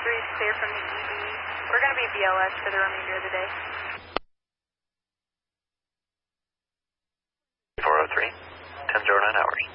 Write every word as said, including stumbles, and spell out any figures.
three is clear from the E D. We're going to be B L S for the remainder of the day. four oh three, ten oh nine hours.